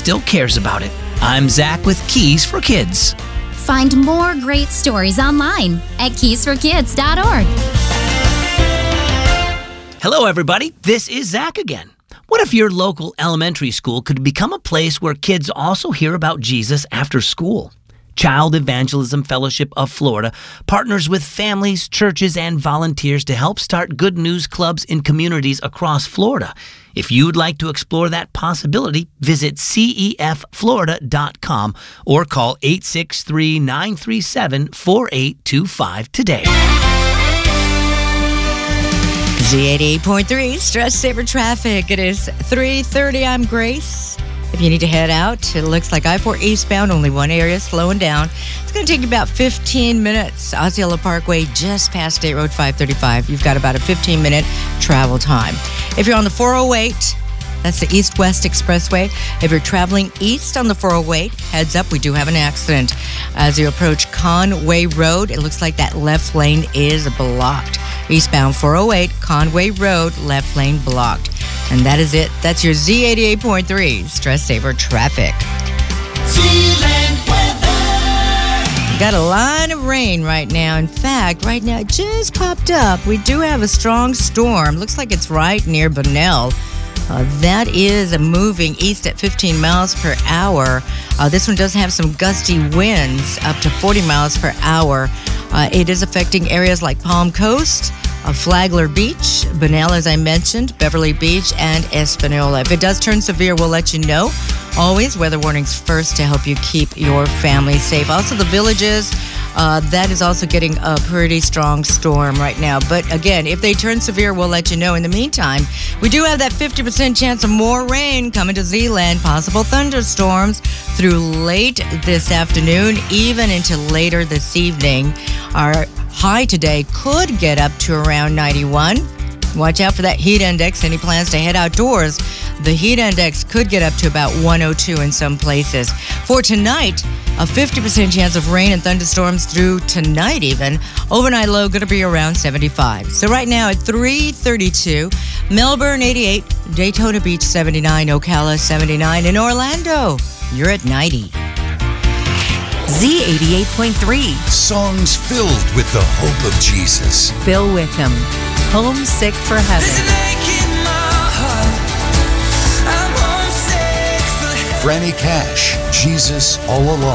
still cares about it. I'm Zach with Keys for Kids. Find more great stories online at keysforkids.org. Hello, everybody. This is Zach again. What if your local elementary school could become a place where kids also hear about Jesus after school? Child Evangelism Fellowship of Florida partners with families, churches, and volunteers to help start good news clubs in communities across Florida. If you'd like to explore that possibility, visit cefflorida.com or call 863-937-4825 today. Z88.3, Stress Saver Traffic. It is 3:30. I'm Grace. If you need to head out, it looks like I-4 eastbound, only one area slowing down. It's going to take you about 15 minutes. Osceola Parkway, just past State Road 535. You've got about a 15-minute travel time. If you're on the 408, that's the East-West Expressway. If you're traveling east on the 408, heads up, we do have an accident. As you approach Conway Road, it looks like that left lane is blocked. Eastbound 408, Conway Road, left lane blocked. And that is it. That's your Z88.3 Stress Saver Traffic. Zealand weather. Got a line of rain right now. In fact, right now it just popped up. We do have a strong storm. Looks like it's right near Bunnell. That is moving east at 15 miles per hour. This one does have some gusty winds up to 40 miles per hour. It is affecting areas like Palm Coast, Flagler Beach, Bunnell, as I mentioned, Beverly Beach, and Espanola. If it does turn severe, we'll let you know. Always weather warnings first to help you keep your family safe. Also, the Villages, that is also getting a pretty strong storm right now. But again, if they turn severe, we'll let you know. In the meantime, we do have that 50% chance of more rain coming to Zealand. Possible thunderstorms through late this afternoon, even into later this evening. Our high today could get up to around 91. Watch out for that heat index. Any plans to head outdoors? The heat index could get up to about 102 in some places. For tonight, a 50% chance of rain and thunderstorms through tonight even. Overnight low going to be around 75. So right now at 3:32, Melbourne 88, Daytona Beach 79, Ocala 79, and Orlando, you're at 90. Z88.3. Songs filled with the hope of Jesus. Phil Wickham. Homesick for There's Heaven. an ache in my heart. I'm homesick for heaven. Franny Cash, Jesus All Along.